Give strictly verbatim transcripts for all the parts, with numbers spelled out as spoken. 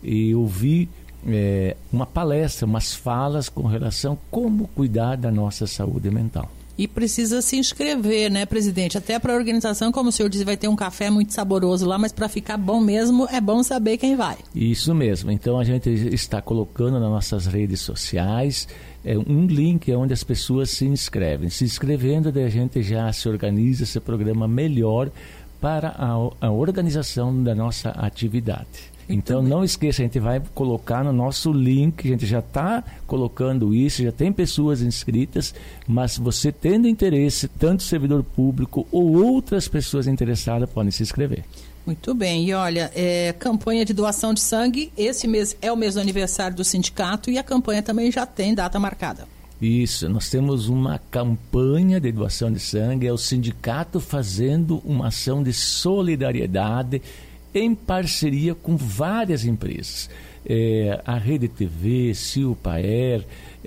e ouvir é, uma palestra, umas falas com relação a como cuidar da nossa saúde mental. E precisa se inscrever, né, presidente? Até para a organização, como o senhor disse, vai ter um café muito saboroso lá, mas para ficar bom mesmo, é bom saber quem vai. Isso mesmo. Então a gente está colocando nas nossas redes sociais é, um link onde as pessoas se inscrevem. Se inscrevendo, daí a gente já se organiza esse programa melhor para a, a organização da nossa atividade. Então não esqueça, a gente vai colocar no nosso link, a gente já está colocando isso, já tem pessoas inscritas, mas você tendo interesse, tanto servidor público ou outras pessoas interessadas podem se inscrever. Muito bem, e olha, é, campanha de doação de sangue, esse mês é o mês do aniversário do sindicato e a campanha também já tem data marcada. Isso, nós temos uma campanha de doação de sangue, é o sindicato fazendo uma ação de solidariedade em parceria com várias empresas. É, a Rede T V, Silpaer,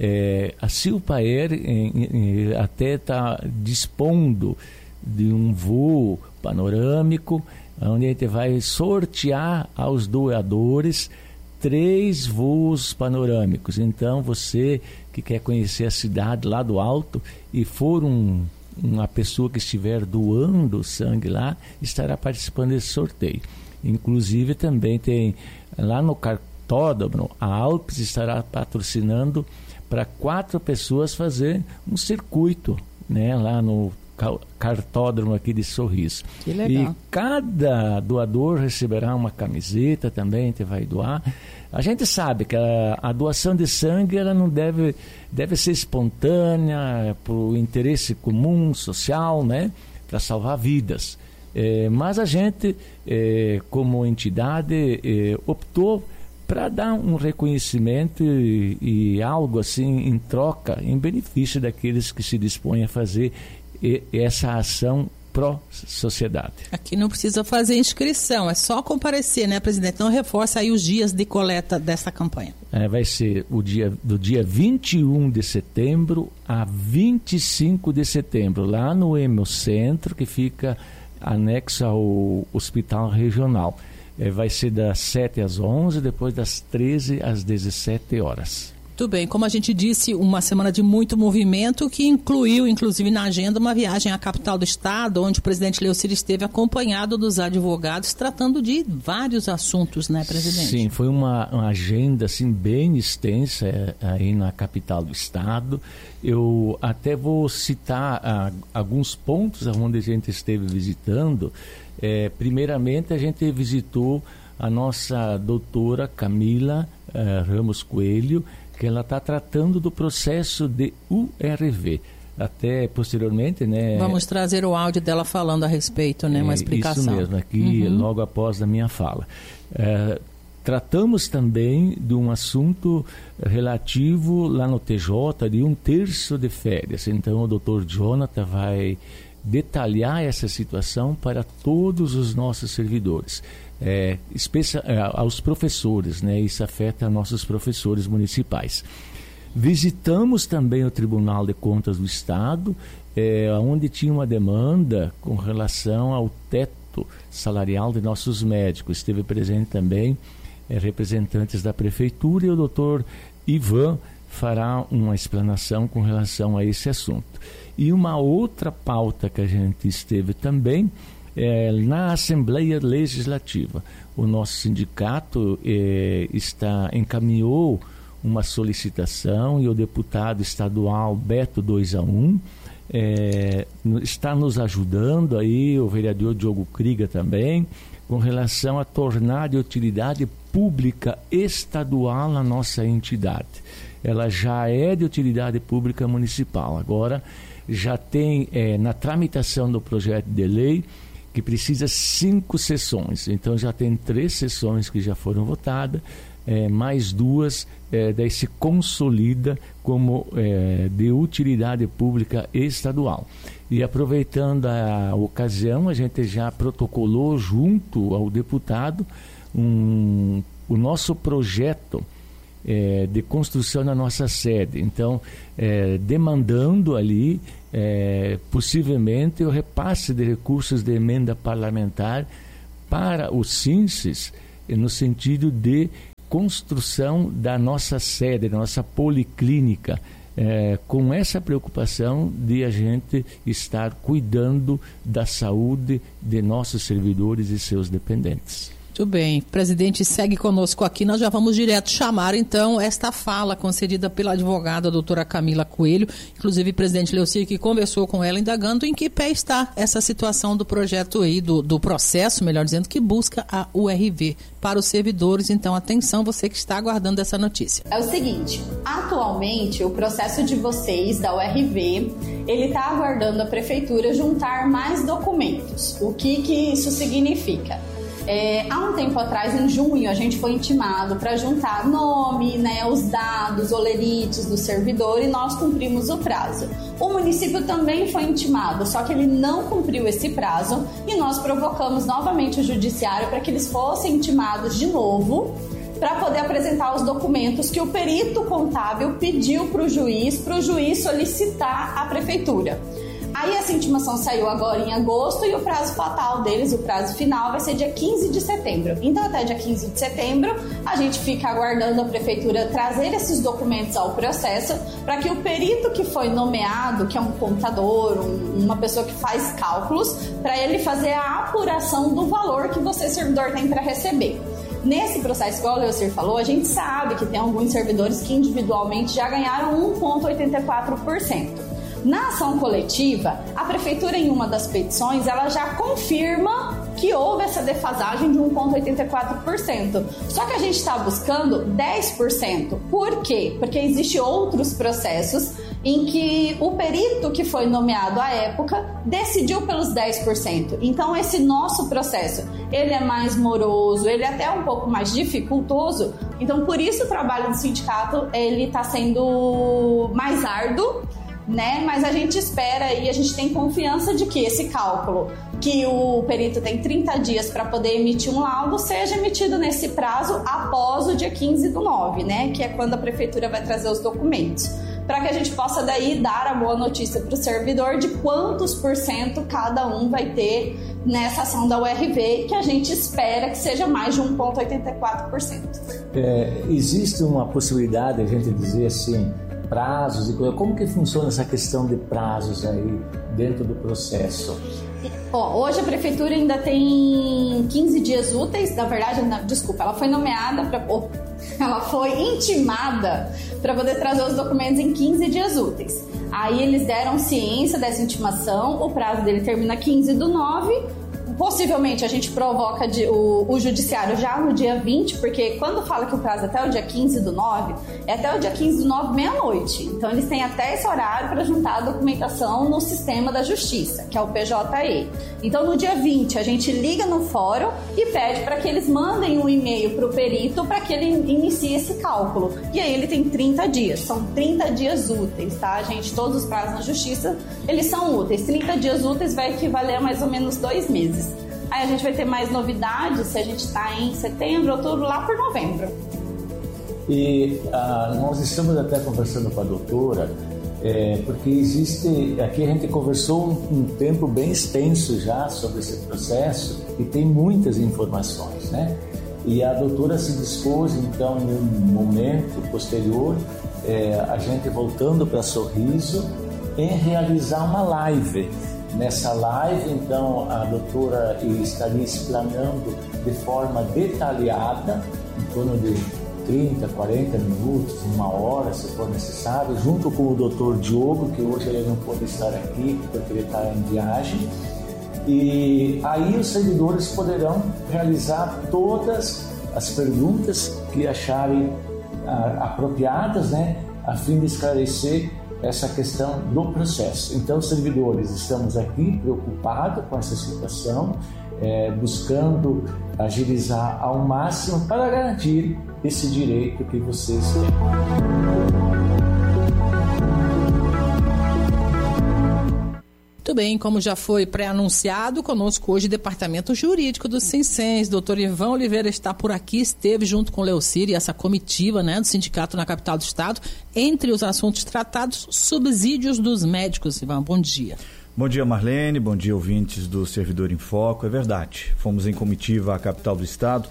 é, a Silpaer em, em, até está dispondo de um voo panorâmico, onde a gente vai sortear aos doadores três voos panorâmicos. Então, você que quer conhecer a cidade lá do alto e for um, uma pessoa que estiver doando sangue lá, estará participando desse sorteio. Inclusive também tem lá no cartódromo, a Alpes estará patrocinando para quatro pessoas fazer um circuito, né, lá no cartódromo aqui de Sorriso. Que legal. E cada doador receberá uma camiseta também, a gente vai doar. A gente sabe que a, a doação de sangue ela não deve, deve ser espontânea, por interesse comum, social, né, para salvar vidas. É, mas a gente, é, como entidade, é, optou para dar um reconhecimento e, e algo assim em troca, em benefício daqueles que se dispõem a fazer e, essa ação pró-sociedade. Aqui não precisa fazer inscrição, é só comparecer, né, presidente? Então reforça aí os dias de coleta dessa campanha. É, vai ser o dia, do dia vinte e um de setembro a vinte e cinco de setembro, lá no Hemocentro, que fica anexo ao Hospital Regional. É, vai ser das sete às onze, depois das treze às dezessete horas. Muito bem, como a gente disse, uma semana de muito movimento que incluiu, inclusive na agenda, uma viagem à capital do estado, onde o presidente Leocir esteve acompanhado dos advogados, tratando de vários assuntos, né, presidente? Sim, foi uma, uma agenda assim, bem extensa é, aí na capital do estado. Eu até vou citar ah, alguns pontos onde a gente esteve visitando. É, primeiramente, a gente visitou a nossa doutora Camila eh, Ramos Coelho, que ela está tratando do processo de U R V. Até posteriormente, né? Vamos trazer o áudio dela falando a respeito, né? Uma é, explicação. Isso mesmo, aqui uhum. logo após a minha fala. É, tratamos também de um assunto relativo lá no T J de um terço de férias. Então o doutor Jonathan vai detalhar essa situação para todos os nossos servidores. É, especia, é, aos professores, né? Isso afeta nossos professores municipais. Visitamos também o Tribunal de Contas do Estado, é, onde tinha uma demanda com relação ao teto salarial de nossos médicos. Esteve presente também é, representantes da Prefeitura, e o doutor Ivan fará uma explanação com relação a esse assunto. E uma outra pauta que a gente esteve também É, na Assembleia Legislativa. O nosso sindicato é, está, encaminhou uma solicitação e o deputado estadual Beto dois a um é, está nos ajudando aí, o vereador Diogo Kriga também, com relação a tornar de utilidade pública estadual a nossa entidade. Ela já é de utilidade pública municipal, agora já tem é, na tramitação do projeto de lei que precisa cinco sessões. Então já tem três sessões que já foram votadas, é, mais duas, é, daí se consolida como é, de utilidade pública estadual. E aproveitando a ocasião, a gente já protocolou junto ao deputado um, o nosso projeto é, de construção da nossa sede. Então, é, demandando ali É, possivelmente o repasse de recursos de emenda parlamentar para os SINCES, no sentido de construção da nossa sede, da nossa policlínica, é, com essa preocupação de a gente estar cuidando da saúde de nossos servidores e seus dependentes. Muito bem, presidente, segue conosco aqui, nós já vamos direto chamar então esta fala concedida pela advogada doutora Camila Coelho, inclusive presidente Leocir, que conversou com ela indagando em que pé está essa situação do projeto aí, do, do processo, melhor dizendo, que busca a U R V para os servidores. Então atenção, você que está aguardando essa notícia. É o seguinte, atualmente o processo de vocês da U R V, ele está aguardando a prefeitura juntar mais documentos. O que que isso significa? É, há um tempo atrás, em junho, a gente foi intimado para juntar nome, né, os dados, olerites do servidor, e nós cumprimos o prazo. O município também foi intimado, só que ele não cumpriu esse prazo e nós provocamos novamente o judiciário para que eles fossem intimados de novo para poder apresentar os documentos que o perito contábil pediu para o juiz, para o juiz solicitar à prefeitura. Aí essa intimação saiu agora em agosto e o prazo fatal deles, o prazo final, vai ser dia quinze de setembro. Então até dia quinze de setembro a gente fica aguardando a prefeitura trazer esses documentos ao processo para que o perito que foi nomeado, que é um contador, um, uma pessoa que faz cálculos, para ele fazer a apuração do valor que você, servidor, tem para receber. Nesse processo, igual o Leocir falou, a gente sabe que tem alguns servidores que individualmente já ganharam um vírgula oitenta e quatro por cento. Na ação coletiva, a prefeitura, em uma das petições, ela já confirma que houve essa defasagem de um vírgula oitenta e quatro por cento. Só que a gente está buscando dez por cento. Por quê? Porque existem outros processos em que o perito que foi nomeado à época decidiu pelos dez por cento. Então, esse nosso processo, ele é mais moroso, ele é até um pouco mais dificultoso. Então, por isso o trabalho do sindicato, ele está sendo mais árduo, né? Mas a gente espera e a gente tem confiança de que esse cálculo, que o perito tem trinta dias para poder emitir um laudo, seja emitido nesse prazo após o dia quinze do nove, né? Que é quando a prefeitura vai trazer os documentos, para que a gente possa daí dar a boa notícia para o servidor de quantos por cento cada um vai ter nessa ação da U R V, que a gente espera que seja mais de um vírgula oitenta e quatro por cento. É, existe uma possibilidade de a gente dizer assim, prazos e coisa. Como que funciona essa questão de prazos aí dentro do processo? Ó, hoje a prefeitura ainda tem quinze dias úteis, na verdade, não, desculpa, ela foi nomeada para, oh, ela foi intimada para poder trazer os documentos em quinze dias úteis. Aí eles deram ciência dessa intimação, o prazo dele termina quinze do nove. Possivelmente a gente provoca de, o, o judiciário já no dia vinte, porque quando fala que o prazo é até o dia quinze do nove, é até o dia quinze do nove, meia-noite. Então eles têm até esse horário para juntar a documentação no sistema da justiça, que é o P J E. Então no dia vinte a gente liga no fórum e pede para que eles mandem um e-mail para o perito para que ele inicie esse cálculo. E aí ele tem trinta dias, são trinta dias úteis, tá, gente? Todos os prazos na justiça, eles são úteis. trinta dias úteis vai equivaler a mais ou menos dois meses. Aí a gente vai ter mais novidades se a gente está em setembro, outubro, lá por novembro. E ah, nós estamos até conversando com a doutora, é, porque existe, aqui a gente conversou um, um tempo bem extenso já sobre esse processo e tem muitas informações, né? E a doutora se dispôs, então, em um momento posterior, é, a gente voltando para Sorriso, em realizar uma live. Nessa live, então, a doutora estaria explanando de forma detalhada, em torno de trinta, quarenta minutos, uma hora, se for necessário, junto com o doutor Diogo, que hoje ele não pode estar aqui, porque ele está em viagem. E aí os servidores poderão realizar todas as perguntas que acharem ah, apropriadas, né, a fim de esclarecer essa questão do processo. Então, servidores, estamos aqui preocupados com essa situação, é, buscando agilizar ao máximo para garantir esse direito que vocês têm. Muito bem, como já foi pré-anunciado, conosco hoje o Departamento Jurídico do Sinsens. Doutor Ivan Oliveira está por aqui, esteve junto com o Leocir e essa comitiva, né, do sindicato na capital do estado. Entre os assuntos tratados, subsídios dos médicos. Ivan, bom dia. Bom dia, Marlene, bom dia, ouvintes do Servidor em Foco. É verdade, fomos em comitiva à capital do estado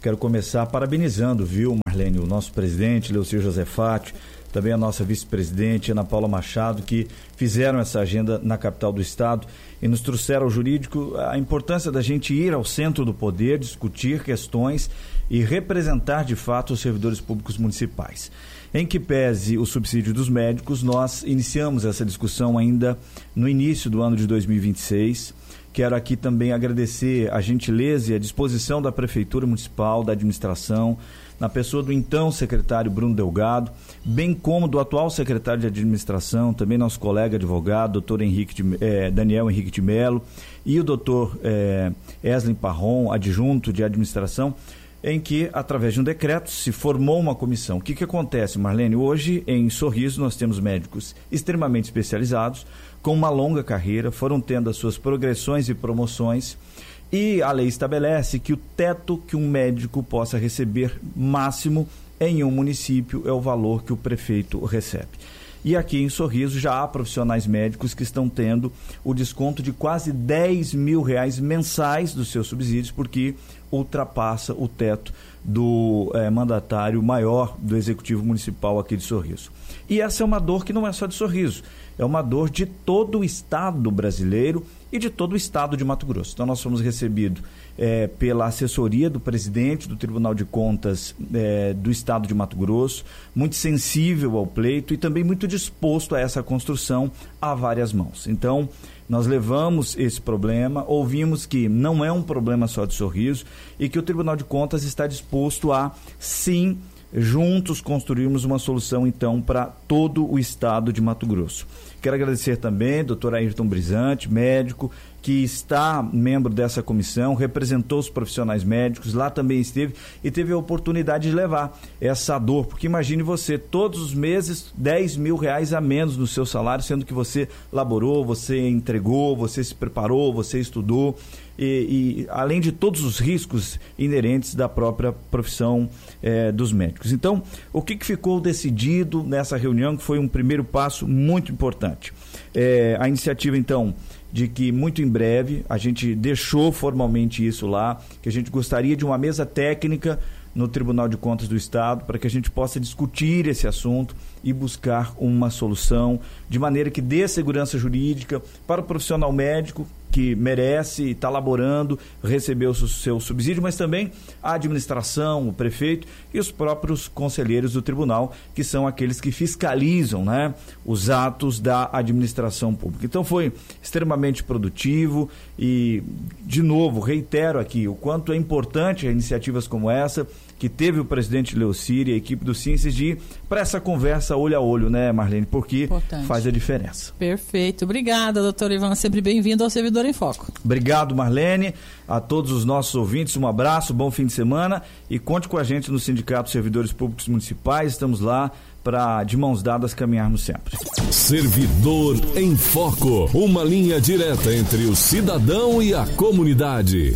Quero começar parabenizando, viu, Marlene, o nosso presidente, Leocir Josefati, também a nossa vice-presidente, Ana Paula Machado, que fizeram essa agenda na capital do estado e nos trouxeram ao jurídico a importância da gente ir ao centro do poder, discutir questões e representar de fato os servidores públicos municipais. Em que pese o subsídio dos médicos, nós iniciamos essa discussão ainda no início do ano de dois mil e vinte e seis. Quero aqui também agradecer a gentileza e a disposição da Prefeitura Municipal, da administração, na pessoa do então secretário Bruno Delgado, bem como do atual secretário de administração, também nosso colega advogado, doutor Henrique de, eh, Daniel Henrique de Mello, e o doutor eh, Eslin Parron, adjunto de administração, em que, através de um decreto, se formou uma comissão. O que, que acontece, Marlene? Hoje, em Sorriso, nós temos médicos extremamente especializados, com uma longa carreira, foram tendo as suas progressões e promoções, e a lei estabelece que o teto que um médico possa receber máximo em um município é o valor que o prefeito recebe. E aqui em Sorriso já há profissionais médicos que estão tendo o desconto de quase dez mil reais mensais dos seus subsídios, porque ultrapassa o teto do eh, mandatário maior do Executivo Municipal aqui de Sorriso. E essa é uma dor que não é só de Sorriso, é uma dor de todo o estado brasileiro e de todo o estado de Mato Grosso. Então nós fomos recebidos eh, pela assessoria do presidente do Tribunal de Contas eh, do estado de Mato Grosso, muito sensível ao pleito e também muito disposto a essa construção a várias mãos. Então nós levamos esse problema, ouvimos que não é um problema só de Sorriso e que o Tribunal de Contas está disposto a, sim, juntos construirmos uma solução, então, para todo o estado de Mato Grosso. Quero agradecer também, doutor Ayrton Brizante, médico, que está membro dessa comissão, representou os profissionais médicos, lá também esteve e teve a oportunidade de levar essa dor, porque imagine você, todos os meses, dez mil reais a menos no seu salário, sendo que você laborou, você entregou, você se preparou, você estudou, e, e além de todos os riscos inerentes da própria profissão eh, dos médicos. Então, o que, que ficou decidido nessa reunião, que foi um primeiro passo muito importante? Eh, a iniciativa, então, de que muito em breve a gente deixou formalmente isso lá, que a gente gostaria de uma mesa técnica no Tribunal de Contas do Estado para que a gente possa discutir esse assunto e buscar uma solução de maneira que dê segurança jurídica para o profissional médico que merece, está laborando, receber o seu subsídio, mas também a administração, o prefeito e os próprios conselheiros do tribunal, que são aqueles que fiscalizam, né, os atos da administração pública. Então foi extremamente produtivo e, de novo, reitero aqui o quanto é importante iniciativas como essa, que teve o presidente Leocir e a equipe do Ciências de ir para essa conversa olho a olho, né, Marlene? Porque importante. Faz a diferença. Perfeito. Obrigada, doutor Ivan. Sempre bem-vindo ao Servidor em Foco. Obrigado, Marlene. A todos os nossos ouvintes, um abraço, bom fim de semana e conte com a gente no Sindicato de Servidores Públicos Municipais. Estamos lá para, de mãos dadas, caminharmos sempre. Servidor em Foco. Uma linha direta entre o cidadão e a comunidade.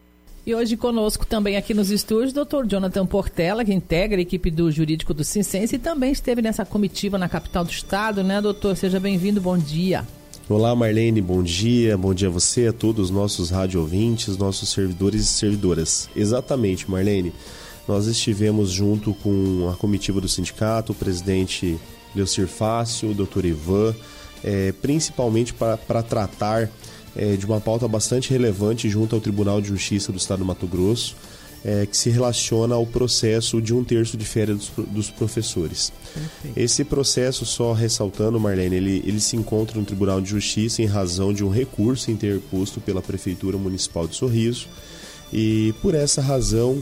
E hoje conosco também aqui nos estúdios, doutor Jonathan Portela, que integra a equipe do Jurídico do Cincense e também esteve nessa comitiva na capital do estado, né, doutor? Seja bem-vindo, bom dia. Olá, Marlene, bom dia, bom dia a você, a todos os nossos rádio ouvintes, nossos servidores e servidoras. Exatamente, Marlene, nós estivemos junto com a comitiva do sindicato, o presidente Leocir Fácio, o doutor Ivan, é, principalmente para tratar É, de uma pauta bastante relevante junto ao Tribunal de Justiça do Estado do Mato Grosso, é, que se relaciona ao processo de um terço de férias dos, dos professores. Perfeito. Esse processo, só ressaltando, Marlene, ele, ele se encontra no Tribunal de Justiça em razão de um recurso interposto pela Prefeitura Municipal de Sorriso e, por essa razão,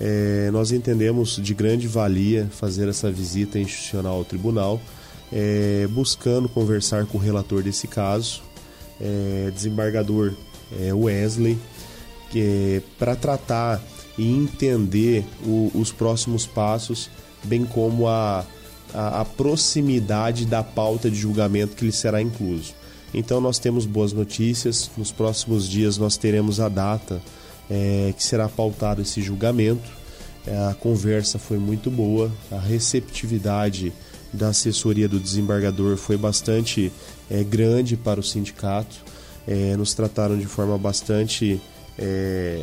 é, nós entendemos de grande valia fazer essa visita institucional ao Tribunal, é, buscando conversar com o relator desse caso, É, desembargador é, Wesley, que é, para tratar e entender o, os próximos passos, bem como a, a, a proximidade da pauta de julgamento que lhe será incluso. Então nós temos boas notícias, nos próximos dias nós teremos a data é, que será pautado esse julgamento. É, a conversa foi muito boa, a receptividade da assessoria do desembargador foi bastante é, grande para o sindicato, é, nos trataram de forma bastante é,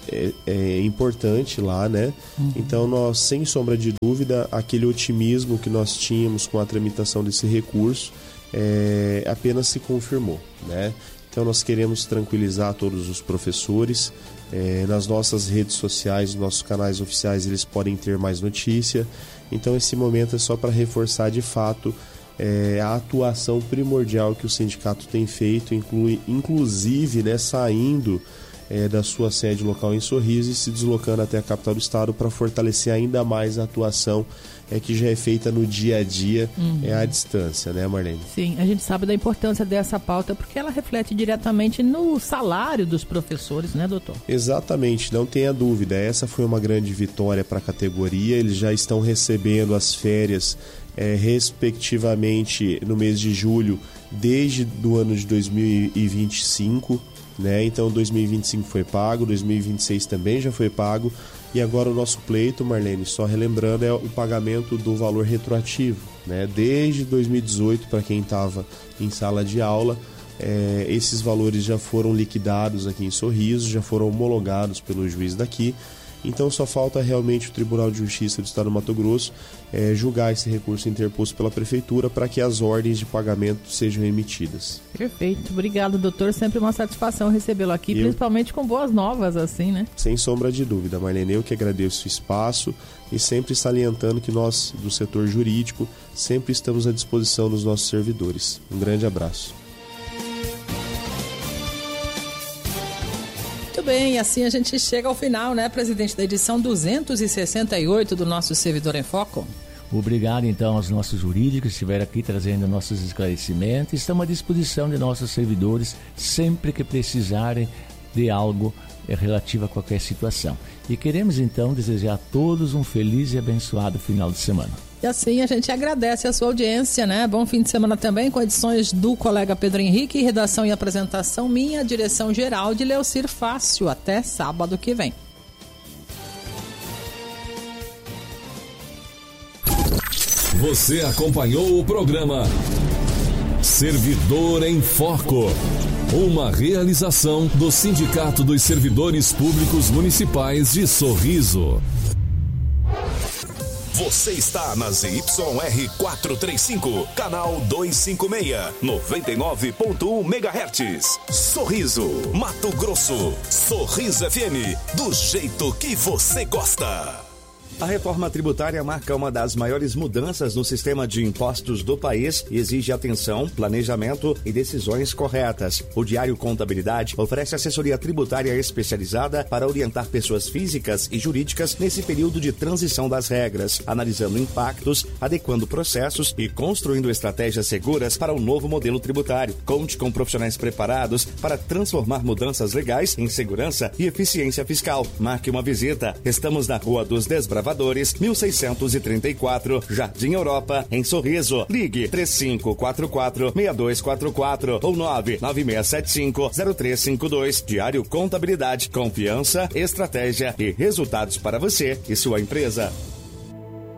é, é importante lá, né? Uhum. Então nós, sem sombra de dúvida, aquele otimismo que nós tínhamos com a tramitação desse recurso é, apenas se confirmou, né? Então nós queremos tranquilizar todos os professores. É, nas nossas redes sociais, nos nossos canais oficiais, eles podem ter mais notícia. Então esse momento é só para reforçar de fato é, a atuação primordial que o sindicato tem feito, inclui, inclusive né, saindo é, da sua sede local em Sorriso e se deslocando até a capital do estado para fortalecer ainda mais a atuação é, que já é feita no dia a dia, uhum. é à distância, né, Marlene? Sim, a gente sabe da importância dessa pauta porque ela reflete diretamente no salário dos professores, né, doutor? Exatamente, não tenha dúvida. Essa foi uma grande vitória para a categoria. Eles já estão recebendo as férias é, respectivamente no mês de julho desde do ano de dois mil e vinte e cinco, né? Então dois mil e vinte e cinco foi pago, dois mil e vinte e seis também já foi pago. E agora o nosso pleito, Marlene, só relembrando, é o pagamento do valor retroativo, né? Desde dois mil e dezoito, para quem estava em sala de aula, é, esses valores já foram liquidados aqui em Sorriso, já foram homologados pelo juiz daqui. Então só falta realmente o Tribunal de Justiça do Estado do Mato Grosso é, julgar esse recurso interposto pela Prefeitura para que as ordens de pagamento sejam emitidas. Perfeito. Obrigado, doutor. Sempre uma satisfação recebê-lo aqui, eu, principalmente com boas novas, assim, né? Sem sombra de dúvida, Marlene. Eu que agradeço o espaço e sempre salientando que nós, do setor jurídico, sempre estamos à disposição dos nossos servidores. Um grande abraço. Muito bem, e assim a gente chega ao final, né, presidente, da edição duzentos e sessenta e oito do nosso Servidor em Foco. Obrigado, então, aos nossos jurídicos que estiveram aqui trazendo nossos esclarecimentos. Estamos à disposição de nossos servidores sempre que precisarem de algo relativo a qualquer situação. E queremos, então, desejar a todos um feliz e abençoado final de semana. E assim a gente agradece a sua audiência, né? Bom fim de semana também, com edições do colega Pedro Henrique, redação e apresentação minha, direção geral de Leocir Fácil. Até sábado que vem. Você acompanhou o programa Servidor em Foco, uma realização do Sindicato dos Servidores Públicos Municipais de Sorriso. Você está na Z Y R quatrocentos e trinta e cinco, canal duzentos e cinquenta e seis, noventa e nove ponto um megahertz. Sorriso, Mato Grosso. Sorriso F M, do jeito que você gosta. A reforma tributária marca uma das maiores mudanças no sistema de impostos do país e exige atenção, planejamento e decisões corretas. O Diário Contabilidade oferece assessoria tributária especializada para orientar pessoas físicas e jurídicas nesse período de transição das regras, analisando impactos, adequando processos e construindo estratégias seguras para o novo modelo tributário. Conte com profissionais preparados para transformar mudanças legais em segurança e eficiência fiscal. Marque uma visita. Estamos na Rua dos Desbravadores, mil seiscentos e trinta e quatro, Jardim Europa, em Sorriso. Ligue três cinco quatro quatro, seis dois quatro quatro ou nove nove seis sete cinco, zero três cinco dois. Diário Contabilidade, confiança, estratégia e resultados para você e sua empresa.